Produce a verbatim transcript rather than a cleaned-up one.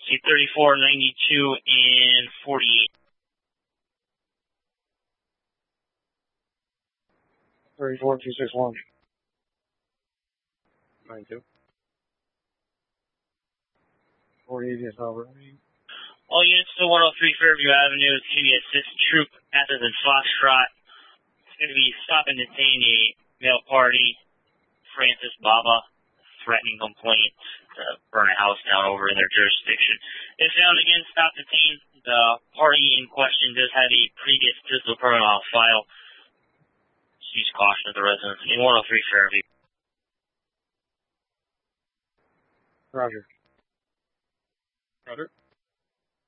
C thirty-four, ninety-two, and forty-eight. thirty-four, two six one. ninety-two. forty-eight is over. All units to one oh three Fairview Avenue. It's going to be assist troop after the Foxtrot. It's going to be stop and detain a male party, Francis Baba, threatening complaint to burn a house down over in their jurisdiction. If found again, stop detain. The party in question does have a previous pistol permit on file. Just use caution of the residents in one oh three Fairview. Roger. Roger.